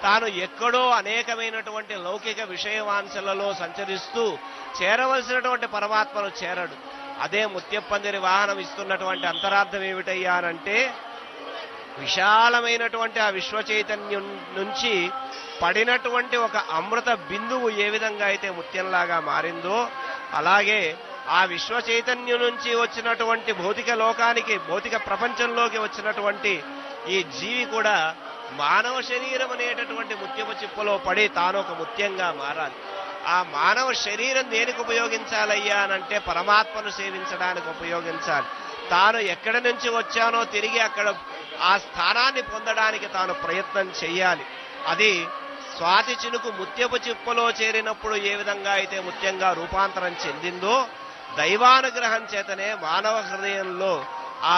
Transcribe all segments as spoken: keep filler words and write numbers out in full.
తాను ఎక్కడో అనేకమైనటువంటి లౌకిక విషయవాంశలలో సంచరిస్తూ చేరవలసినటువంటి పరమాత్మను చేరడు. అదే ముత్యప్పందిరి వాహనం ఇస్తున్నటువంటి అంతరార్థం ఏమిటయ్యానంటే, విశాలమైనటువంటి ఆ విశ్వ చైతన్యం నుంచి పడినటువంటి ఒక అమృత బిందువు ఏ విధంగా అయితే ముత్యంలాగా మారిందో, అలాగే ఆ విశ్వ చైతన్యం నుంచి వచ్చినటువంటి భౌతిక లోకానికి, భౌతిక ప్రపంచంలోకి వచ్చినటువంటి ఈ జీవి కూడా మానవ శరీరం అనేటటువంటి ముత్యపు చిప్పలో పడి తాను ఒక ముత్యంగా మారాలి. ఆ మానవ శరీరం దేనికి ఉపయోగించాలయ్యా అనంటే పరమాత్మను సేవించడానికి ఉపయోగించాలి. తాను ఎక్కడి నుంచి వచ్చానో తిరిగి అక్కడ ఆ స్థానాన్ని పొందడానికి తాను ప్రయత్నం చెయ్యాలి. అది స్వాతి చినుకు ముత్యపు చిప్పలో చేరినప్పుడు ఏ విధంగా అయితే ముత్యంగా రూపాంతరం చెందిందో, దైవానుగ్రహం చేతనే మానవ హృదయంలో ఆ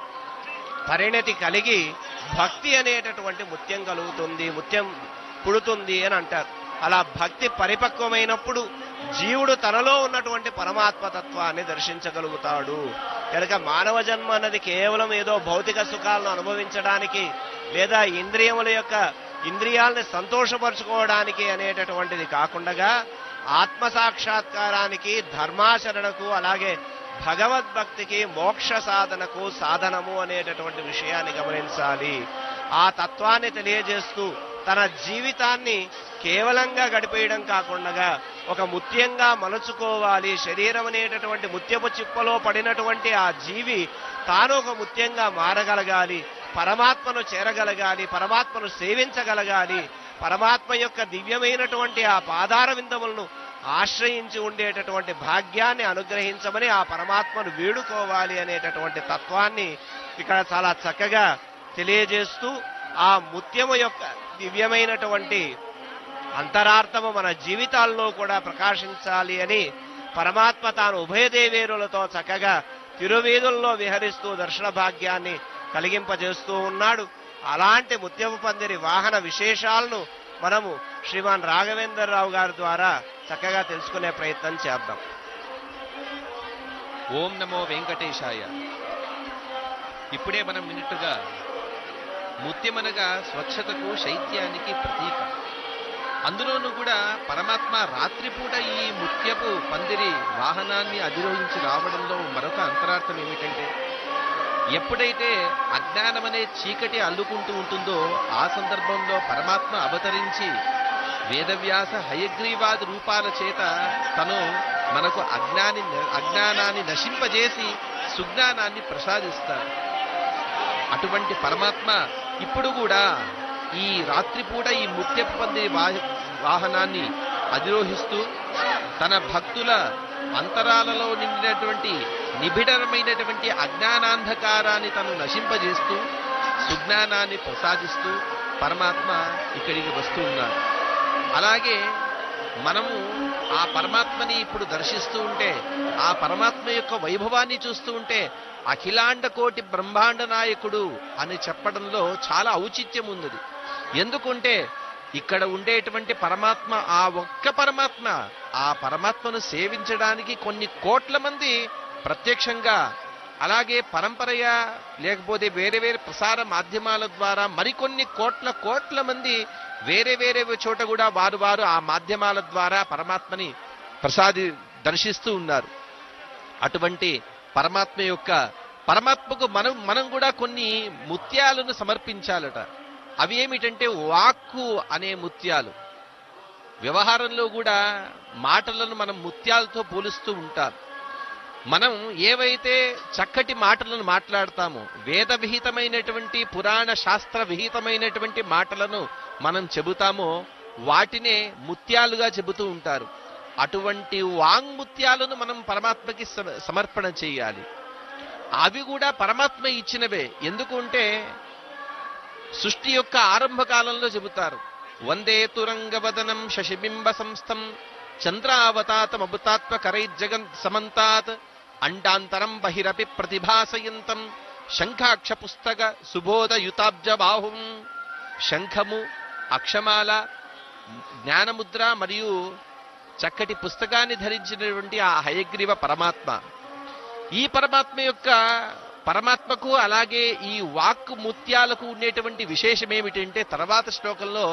పరిణతి కలిగి భక్తి అనేటటువంటి ముత్యం కలుగుతుంది, ముత్యం పుడుతుంది అని అంటారు. అలా భక్తి పరిపక్వమైనప్పుడు జీవుడు తనలో ఉన్నటువంటి పరమాత్మతత్వాన్ని దర్శించగలుగుతాడు. కనుక మానవ జన్మ అన్నది కేవలం ఏదో భౌతిక సుఖాలను అనుభవించడానికి లేదా ఇంద్రియముల యొక్క ఇంద్రియాలని సంతోషపరచుకోవడానికి అనేటటువంటిది కాకుండా ఆత్మ సాక్షాత్కారానికి, ధర్మాచరణకు, అలాగే భగవద్భక్తికి, మోక్ష సాధనకు సాధనము అనేటటువంటి విషయాన్ని గమనించాలి. ఆ తత్వాన్ని తెలియజేస్తూ తన జీవితాన్ని కేవలంగా గడిపేయడం కాకుండా ఒక ముత్యంగా మలుచుకోవాలి. శరీరం అనేటటువంటి ముత్యపు చిప్పలో పడినటువంటి ఆ జీవి తాను ఒక ముత్యంగా మారగలగాలి, పరమాత్మను చేరగలగాలి, పరమాత్మను సేవించగలగాలి, పరమాత్మ యొక్క దివ్యమైనటువంటి ఆ పాదార విందములను ఆశ్రయించి ఉండేటటువంటి భాగ్యాన్ని అనుగ్రహించమని ఆ పరమాత్మను వేడుకోవాలి అనేటటువంటి తత్వాన్ని ఇక్కడ చాలా చక్కగా తెలియజేస్తూ, ఆ ముత్యము యొక్క దివ్యమైనటువంటి అంతరార్థము మన జీవితాల్లో కూడా ప్రకాశించాలి అని పరమాత్మ తాను ఉభయదేవేరులతో చక్కగా తిరువీధుల్లో విహరిస్తూ దర్శన భాగ్యాన్ని కలిగింపజేస్తూ ఉన్నాడు. అలాంటి ముత్యపు పందిరి వాహన విశేషాలను మనము శ్రీమాన్ రాఘవేంద్రరావు గారి ద్వారా చక్కగా తెలుసుకునే ప్రయత్నం చేద్దాం. ఓం నమో వెంకటేశాయ. ఇప్పుడే మనం విన్నట్టుగా ముత్యమనగా స్వచ్ఛతకు, శైత్యానికి ప్రతీక. అందులోనూ కూడా పరమాత్మ రాత్రిపూట ఈ ముత్యపు పందిరి వాహనాన్ని అధిరోహించి రావడంలో మరొక అంతరార్థం ఏమిటంటే, ఎప్పుడైతే అజ్ఞానం అనే చీకటి అల్లుకుంటూ ఉంటుందో ఆ సందర్భంలో పరమాత్మ అవతరించి వేదవ్యాస హయగ్రీవాది రూపాల చేత తను మనకు అజ్ఞాని అజ్ఞానాన్ని నశింపజేసి సుజ్ఞానాన్ని ప్రసాదిస్తాడు. అటువంటి పరమాత్మ ఇప్పుడు కూడా ఈ రాత్రిపూట ఈ ముత్యపు పందిరి వాహనాన్ని అధిరోహిస్తూ తన భక్తుల అంతరాలలో నిండినటువంటి నిబిడమైనటువంటి అజ్ఞానాంధకారాన్ని తను నశింపజేస్తూ సుజ్ఞానాన్ని ప్రసాదిస్తూ పరమాత్మ ఇక్కడికి వస్తూ ఉన్నాడు. అలాగే మనము ఆ పరమాత్మని ఇప్పుడు దర్శిస్తూ ఉంటే, ఆ పరమాత్మ యొక్క వైభవాన్ని చూస్తూ ఉంటే అఖిలాండ కోటి బ్రహ్మాండ నాయకుడు అని చెప్పడంలో చాలా ఔచిత్యం ఉంది. ఎందుకంటే ఇక్కడ ఉండేటువంటి పరమాత్మ, ఆ ఒక్క పరమాత్మ, ఆ పరమాత్మను సేవించడానికి కొన్ని కోట్ల మంది ప్రత్యక్షంగా, అలాగే పరంపరగా లేకపోతే వేరే వేరే ప్రసార మాధ్యమాల ద్వారా మరికొన్ని కోట్ల కోట్ల మంది వేరే వేరే చోట కూడా వారు వారు ఆ మాధ్యమాల ద్వారా పరమాత్మని ప్రసాది దర్శిస్తూ ఉన్నారు. అటువంటి పరమాత్మ యొక్క పరమాత్మకు మనం మనం కూడా కొన్ని ముత్యాలను సమర్పించాలట. అవి ఏమిటంటే వాక్కు అనే ముత్యాలు. వ్యవహారంలో కూడా మాటలను మనం ముత్యాలతో పోలుస్తూ ఉంటాం. మనం ఏవైతే చక్కటి మాటలను మాట్లాడతామో, వేద విహితమైనటువంటి పురాణ శాస్త్ర విహితమైనటువంటి మాటలను మనం చెబుతామో వాటినే ముత్యాలుగా చెబుతూ ఉంటారు. అటువంటి వాంగ్ముత్యాలను మనం పరమాత్మకి సమర్పణ చేయాలి. అవి కూడా పరమాత్మ ఇచ్చినవే. ఎందుకంటే సృష్టి యొక్క ఆరంభ కాలంలో చెబుతారు, వందే తురంగవదనం శశిబింబ సంస్థం చంద్రావతాతమభుతాత్మ కరైర్జగన్ సమంతాత్ అండాంతరం బహిరపి ప్రతిభాసయంతం శంఖాక్ష పుస్తక సుబోధయుతాబ్జ బాహుం. శంఖము, అక్షమాల, జ్ఞానముద్ర మరియు చక్కటి పుస్తకాన్ని ధరించినటువంటి ఆ హయగ్రీవ పరమాత్మ. ఈ పరమాత్మ యొక్క పరమాత్మకు అలాగే ఈ వాక్కు ముత్యాలకు ఉండేటువంటి విశేషం ఏమిటంటే తర్వాత శ్లోకంలో